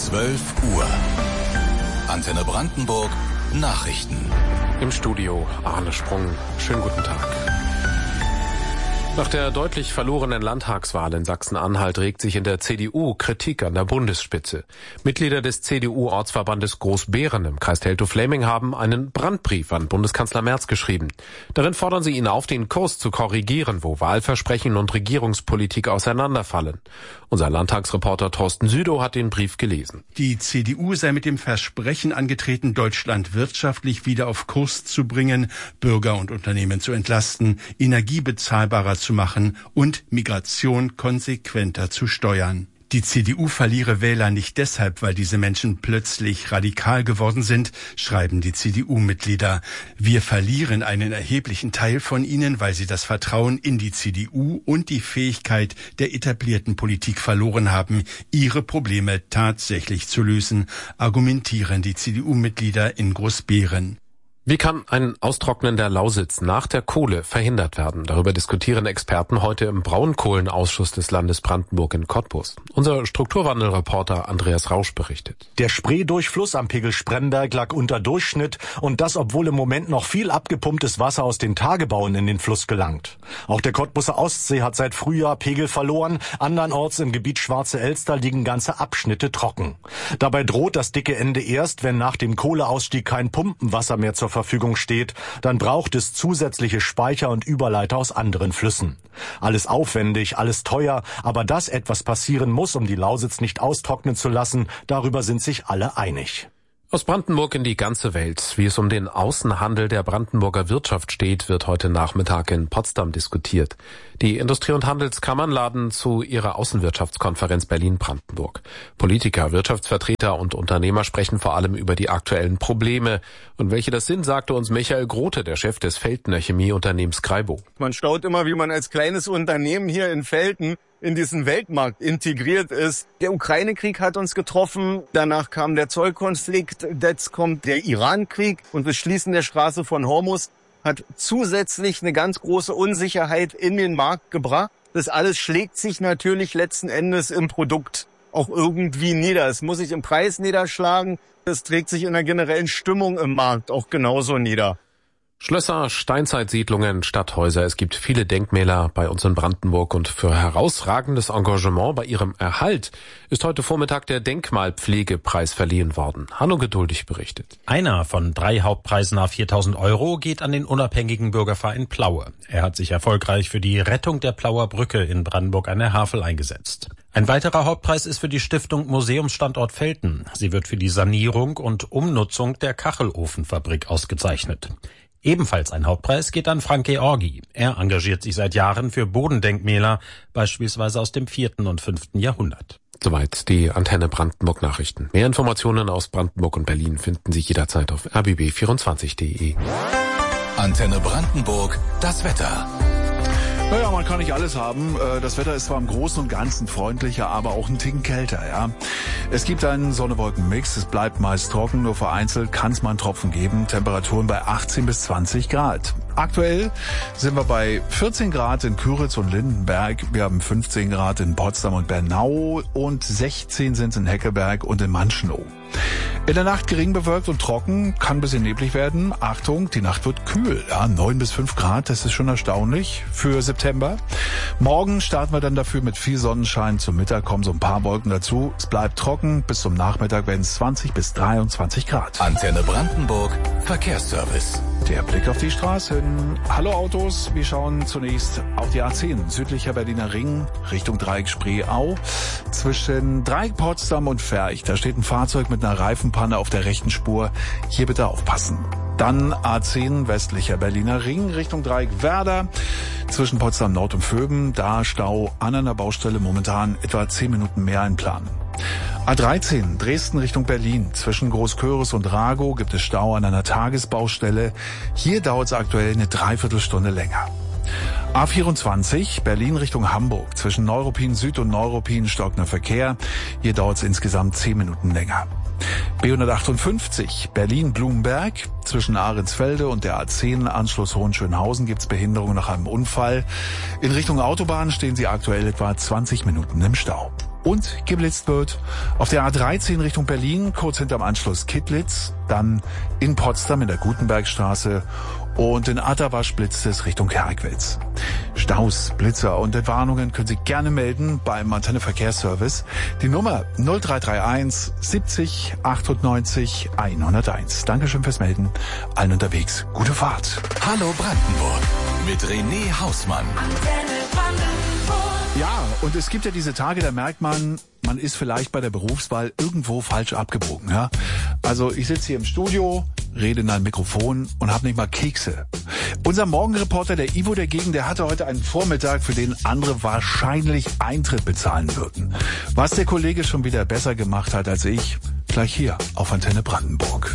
12 Uhr. Antenne Brandenburg Nachrichten. Im Studio Arne Sprung. Schönen guten Tag. Nach der deutlich verlorenen Landtagswahl in Sachsen-Anhalt regt sich in der CDU Kritik an der Bundesspitze. Mitglieder des CDU-Ortsverbandes Großbeeren im Kreis Teltow-Fläming haben einen Brandbrief an Bundeskanzler Merz geschrieben. Darin fordern sie ihn auf, den Kurs zu korrigieren, wo Wahlversprechen und Regierungspolitik auseinanderfallen. Unser Landtagsreporter Thorsten Südow hat den Brief gelesen. Die CDU sei mit dem Versprechen angetreten, Deutschland wirtschaftlich wieder auf Kurs zu bringen, Bürger und Unternehmen zu entlasten, Energie bezahlbarer zu machen und Migration konsequenter zu steuern. Die CDU verliere Wähler nicht deshalb, weil diese Menschen plötzlich radikal geworden sind, schreiben die CDU-Mitglieder. Wir verlieren einen erheblichen Teil von ihnen, weil sie das Vertrauen in die CDU und die Fähigkeit der etablierten Politik verloren haben, ihre Probleme tatsächlich zu lösen, argumentieren die CDU-Mitglieder in Großbeeren. Wie kann ein Austrocknen der Lausitz nach der Kohle verhindert werden? Darüber diskutieren Experten heute im Braunkohlenausschuss des Landes Brandenburg in Cottbus. Unser Strukturwandelreporter Andreas Rausch berichtet. Der Spreedurchfluss am Pegel Spremberg lag unter Durchschnitt und das, obwohl im Moment noch viel abgepumptes Wasser aus den Tagebauen in den Fluss gelangt. Auch der Cottbuser Ostsee hat seit Frühjahr Pegel verloren. Andernorts im Gebiet Schwarze Elster liegen ganze Abschnitte trocken. Dabei droht das dicke Ende erst, wenn nach dem Kohleausstieg kein Pumpenwasser mehr zur Verfügung steht, dann braucht es zusätzliche Speicher und Überleiter aus anderen Flüssen. Alles aufwendig, alles teuer, aber dass etwas passieren muss, um die Lausitz nicht austrocknen zu lassen, darüber sind sich alle einig. Aus Brandenburg in die ganze Welt. Wie es um den Außenhandel der Brandenburger Wirtschaft steht, wird heute Nachmittag in Potsdam diskutiert. Die Industrie- und Handelskammern laden zu ihrer Außenwirtschaftskonferenz Berlin-Brandenburg. Politiker, Wirtschaftsvertreter und Unternehmer sprechen vor allem über die aktuellen Probleme. Und welche das sind, sagte uns Michael Grote, der Chef des Veltner Chemieunternehmens Craibo. Man staunt immer, wie man als kleines Unternehmen hier in Velten in diesen Weltmarkt integriert ist. Der Ukraine-Krieg hat uns getroffen, danach kam der Zollkonflikt, jetzt kommt der Iran-Krieg und das Schließen der Straße von Hormuz hat zusätzlich eine ganz große Unsicherheit in den Markt gebracht. Das alles schlägt sich natürlich letzten Endes im Produkt auch irgendwie nieder. Es muss sich im Preis niederschlagen, es trägt sich in der generellen Stimmung im Markt auch genauso nieder. Schlösser, Steinzeitsiedlungen, Stadthäuser. Es gibt viele Denkmäler bei uns in Brandenburg und für herausragendes Engagement bei ihrem Erhalt ist heute Vormittag der Denkmalpflegepreis verliehen worden. Hanno Geduldig berichtet. Einer von 3 Hauptpreisen nach 4.000 € geht an den unabhängigen Bürgerverein Plaue. Er hat sich erfolgreich für die Rettung der Plauer Brücke in Brandenburg an der Havel eingesetzt. Ein weiterer Hauptpreis ist für die Stiftung Museumsstandort Velten. Sie wird für die Sanierung und Umnutzung der Kachelofenfabrik ausgezeichnet. Ebenfalls ein Hauptpreis geht an Frank Georgi. Er engagiert sich seit Jahren für Bodendenkmäler, beispielsweise aus dem 4. und 5. Jahrhundert. Soweit die Antenne Brandenburg Nachrichten. Mehr Informationen aus Brandenburg und Berlin finden Sie jederzeit auf rbb24.de. Antenne Brandenburg, das Wetter. Naja, man kann nicht alles haben. Das Wetter ist zwar im Großen und Ganzen freundlicher, aber auch ein Ticken kälter, ja. Es gibt einen Sonne-Wolken-Mix, es bleibt meist trocken, nur vereinzelt kann es mal einen Tropfen geben. Temperaturen bei 18 bis 20 Grad. Aktuell sind wir bei 14 Grad in Küritz und Lindenberg. Wir haben 15 Grad in Potsdam und Bernau und 16 sind es in Heckelberg und in Manschenow. In der Nacht gering bewölkt und trocken, kann ein bisschen neblig werden. Achtung, die Nacht wird kühl, ja, 9 bis 5 Grad, das ist schon erstaunlich für September. Morgen starten wir dann dafür mit viel Sonnenschein. Zum Mittag kommen so ein paar Wolken dazu. Es bleibt trocken, bis zum Nachmittag werden es 20 bis 23 Grad. Antenne Brandenburg, Verkehrsservice. Der Blick auf die Straßen. Hallo Autos, wir schauen zunächst auf die A10, südlicher Berliner Ring, Richtung Dreieck Spreeau. Zwischen Dreieck Potsdam und Ferch, da steht ein Fahrzeug mit einer Reifenpanne auf der rechten Spur. Hier bitte aufpassen. Dann A10, westlicher Berliner Ring, Richtung Dreieck Werder. Zwischen Potsdam Nord und Vöben, da Stau an einer Baustelle, momentan etwa 10 Minuten mehr einplanen. A13, Dresden Richtung Berlin. Zwischen Großköris und Ragow gibt es Stau an einer Tagesbaustelle. Hier dauert es aktuell eine Dreiviertelstunde länger. A24, Berlin Richtung Hamburg. Zwischen Neuruppin Süd und Neuruppin stockender Verkehr. Hier dauert es insgesamt 10 Minuten länger. B158, Berlin-Blumenberg. Zwischen Ahrensfelde und der A10 Anschluss Hohenschönhausen gibt es Behinderung nach einem Unfall. In Richtung Autobahn stehen Sie aktuell etwa 20 Minuten im Stau. und geblitzt wird. Auf der A13 Richtung Berlin, kurz hinterm Anschluss Kittlitz, dann in Potsdam in der Gutenbergstraße und in Atterwasch blitzt es Richtung Herkwitz. Staus, Blitzer und Entwarnungen können Sie gerne melden beim Antenne Verkehrsservice. Die Nummer 0331 70 98 101. Dankeschön fürs Melden. Allen unterwegs. Gute Fahrt. Hallo Brandenburg mit René Hausmann. Ja, und es gibt ja diese Tage, da merkt man ist vielleicht bei der Berufswahl irgendwo falsch abgebogen. Ja? Also ich sitze hier im Studio, rede in ein Mikrofon und habe nicht mal Kekse. Unser Morgenreporter, der Ivo dagegen, der hatte heute einen Vormittag, für den andere wahrscheinlich Eintritt bezahlen würden. Was der Kollege schon wieder besser gemacht hat als ich, gleich hier auf Antenne Brandenburg.